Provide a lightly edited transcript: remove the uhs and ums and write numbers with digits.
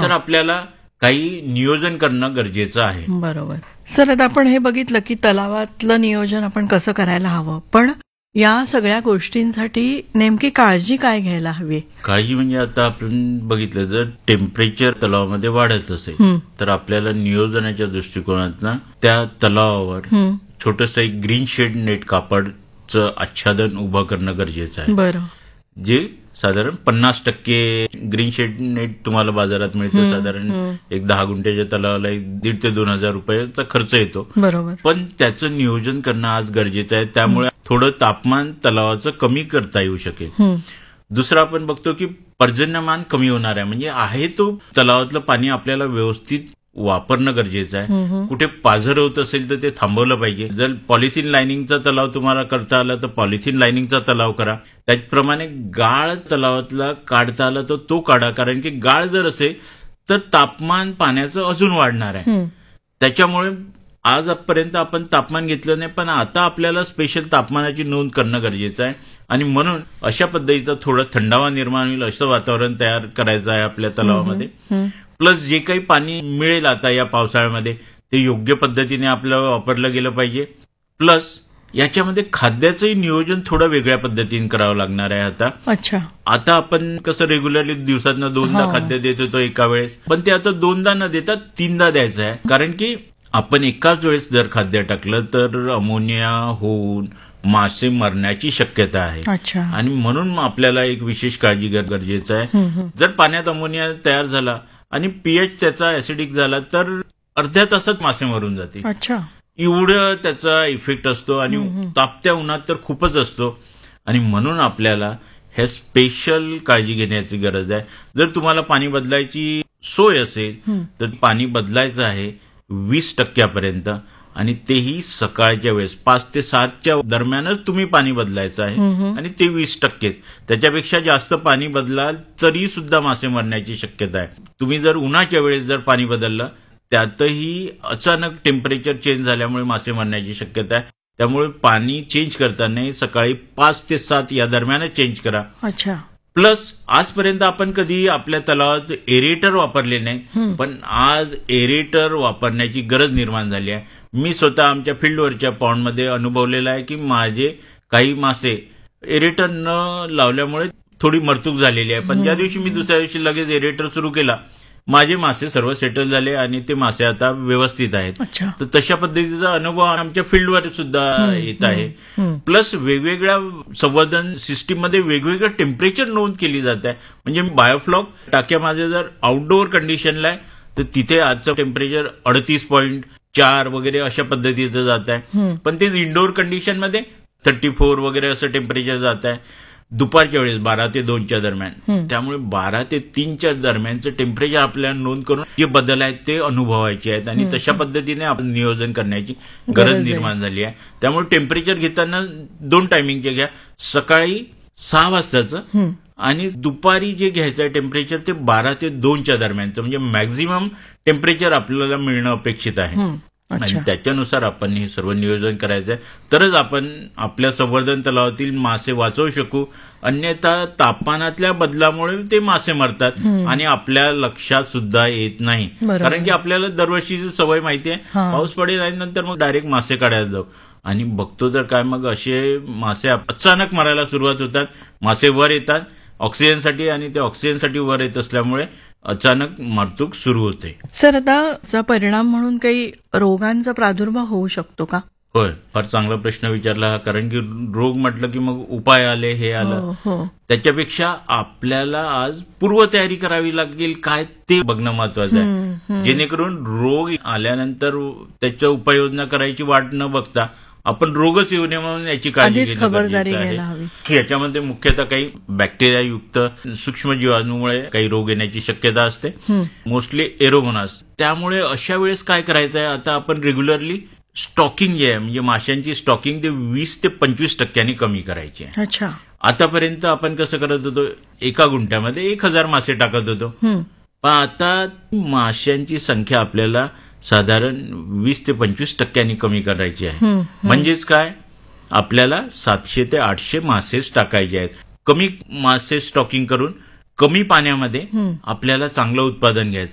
तर आपल्याला काही नियोजन करणं गरजेचं आहे. बरोबर. सर, आता आपण हे बघितलं की तलावातलं नियोजन आपण कसं करायला हवं, पण या सगळ्या गोष्टींसाठी नेमकी काळजी काय घ्यायला हवी? काळजी म्हणजे आता आपण बघितलं जर टेम्परेचर तलावामध्ये वाढत असेल तर आपल्याला नियोजनाच्या दृष्टिकोनातून त्या तलावावर छोटंसं एक ग्रीन शेड नेट कापडचं आच्छादन उभं करणं गरजेचं आहे. बरं. जे साधारण 50% ग्रीन शेड नेट तुम्हाला बाजारात मिळतं. साधारण एक 10 गुंठ्याच्या तलावाला 1,500 ते 2,000 रुपयाचा खर्च येतो. बरोबर. पण त्याचं नियोजन करणं आज गरजेचं आहे. त्यामुळे थोडं तापमान तलावाचं कमी करता येऊ शकेल. दुसरं आपण बघतो की पर्जन्यमान कमी होणार आहे. म्हणजे आहे तो तलावातलं पाणी आपल्याला व्यवस्थित वापरणं गरजेचं आहे. कुठे पाझर होत असेल तर ते थांबवलं पाहिजे. जर पॉलिथिन लाइनिंगचा तलाव तुम्हाला करता आला तर पॉलिथिन लाइनिंगचा तलाव करा. त्याचप्रमाणे गाळ तलावातला काढता आला तर तो काढा. कारण की गाळ जर असेल तर तापमान पाण्याचं अजून वाढणार आहे. त्याच्यामुळे आजपर्यंत आपण तापमान घेतलं नाही, पण आता आपल्याला स्पेशल तापमानाची नोंद करणं गरजेचं आहे. आणि म्हणून अशा पद्धतीचं थोडं थंडावा निर्माण होईल असं वातावरण तयार करायचं आहे आपल्या तलावामध्ये. प्लस जे काही पाणी मिळेल आता या पावसाळ्यामध्ये ते योग्य पद्धतीने आपल्याला वापरलं गेलं पाहिजे. प्लस याच्यामध्ये खाद्याचंही नियोजन थोडं वेगळ्या पद्धतीने करावं लागणार आहे आता. अच्छा. आता आपण कसं रेग्युलरली दिवसातनं 2दा खाद्य देत होतो एका वेळेस, पण ते आता 2दा न देता 3दा द्यायचं आहे. कारण की आपण एकाच वेळेस जर खाद्य टाकलं तर अमोनिया होऊन मासे मरण्याची शक्यता आहे. अच्छा. आणि म्हणून आपल्याला एक विशेष काळजी घेणं गरजेचं आहे. जर पाण्यात अमोनिया तयार झाला आणि पीएच त्याचा ऍसिडिक झाला तर अर्ध्या तासात मासे मरून जातील. अच्छा. एवढं त्याचा इफेक्ट असतो आणि तापत्या उन्हात तर खूपच असतो. आणि म्हणून आपल्याला हे स्पेशल काळजी घेण्याची गरज आहे. जर तुम्हाला पाणी बदलायची सोय असेल तर पाणी बदलायचं आहे 20% आणि तेही सकाळच्या वेळेस 5 ते 7च्या दरम्यानच तुम्ही पाणी बदलायचं आहे. आणि ते 20%. त्याच्यापेक्षा जास्त पाणी बदलाल तरी सुद्धा मासे मरण्याची शक्यता आहे. तुम्ही जर उन्हाच्या वेळेस जर पाणी बदललं त्यातही अचानक टेम्परेचर चेंज झाल्यामुळे मासे मरण्याची शक्यता आहे. त्यामुळे पाणी चेंज करताना सकाळी 5 ते 7 या दरम्यानच चेंज करा. अच्छा. प्लस आजपर्यंत आपण कधी आपल्या तलावात एरेटर वापरले नाही, पण आज एरेटर वापरण्याची गरज निर्माण झाली आहे. मी स्वतः आमच्या फील्डवरच्या पॉन्डमध्ये अनुभवलेलं आहे की माझे काही मासे एरेटर न लावल्यामुळे थोडी मरतूक झालेली आहे. पण ज्या दिवशी मी दुसऱ्या दिवशी लगेच एरेटर सुरू केला माझे मासे सर्व सेटल झाले आणि ते मासे आता व्यवस्थित आहेत. तर तशा पद्धतीचा अनुभव आमच्या फील्डवर सुद्धा येत आहे. प्लस वेगवेगळ्या संवर्धन सिस्टीम मध्ये वेगवेगळं टेम्परेचर नोंद केली जात आहे. म्हणजे बायोफ्लॉक टाक्यामध्ये जर आउटडोअर कंडिशनला आहे तर तिथे आजचं टेम्परेचर 38.4 वगैरे अशा पद्धतीचं जात आहे. पण ते इंडोअर कंडिशनमध्ये 34 वगैरे असं टेम्परेचर जात आहे दुपारच्या वेळेस 12 ते 2च्या दरम्यान. त्यामुळे 12 ते 3च्या दरम्यानचं टेम्परेचर आपल्याला नोंद करून जे बदल आहेत ते अनुभवायचे आहेत. आणि तशा पद्धतीने आपण नियोजन करण्याची गरज निर्माण झाली आहे. त्यामुळे टेम्परेचर घेताना 2 टायमिंगचे घ्या. सकाळी 6 वाजताचं आणि दुपारी जे घ्यायचं आहे टेम्परेचर ते 12 ते 2च्या दरम्यानचं. म्हणजे मॅक्झिमम टेम्परेचर आपल्याला मिळणं अपेक्षित आहे. आणि त्याच्यानुसार आपण हे सर्व नियोजन करायचं आहे. तरच आपण आपल्या संवर्धन तलावातील मासे वाचवू शकू. अन्यथा तापमानातल्या बदलामुळे ते मासे मरतात आणि आपल्या लक्षात सुद्धा येत नाही. कारण की आपल्याला दरवर्षीची सवय माहिती आहे, पाऊस पडेल आणि नंतर मग डायरेक्ट मासे काढायला जाऊ आणि बघतो तर काय मग असे मासे अचानक मरायला सुरुवात होतात. मासे वर येतात ऑक्सिजनसाठी आणि ते ऑक्सिजनसाठी वर येत असल्यामुळे अचानक मरतूक सुरू होते. सर, आता परिणाम म्हणून काही रोगांचा प्रादुर्भाव होऊ शकतो का? होय, फार चांगला प्रश्न विचारला. कारण की रोग म्हटलं की मग उपाय आले, हे आलं. त्याच्यापेक्षा आपल्याला आज पूर्वतयारी करावी लागेल काय ते बघणं महत्वाचं आहे. जेणेकरून रोग आल्यानंतर त्याच्या उपाययोजना करायची वाट न बघता आपण रोगच येऊ नये म्हणून याची काळजी घेणं. याच्यामध्ये मुख्यतः काही बॅक्टेरियायुक्त सूक्ष्म जीवाणूमुळे काही रोग येण्याची शक्यता असते, मोस्टली एरोमोनास. त्यामुळे अशा वेळेस काय करायचं आहे, आता आपण रेग्युलरली स्टॉकिंग जे आहे म्हणजे माशांची स्टॉकिंग ते 20 ते 25% कमी करायची आहे. अच्छा. आतापर्यंत आपण कसं करत होतो, एका गुंठ्यामध्ये 1000 मासे टाकत होतो. पण आता माशांची संख्या आपल्याला साधारण 20 ते 25% कमी करायची आहे. म्हणजेच काय, आपल्याला 700 ते 800 मासेच टाकायचे आहेत. कमी मासे स्टॉकिंग करून कमी पाण्यामध्ये आपल्याला चांगलं उत्पादन घ्यायचं.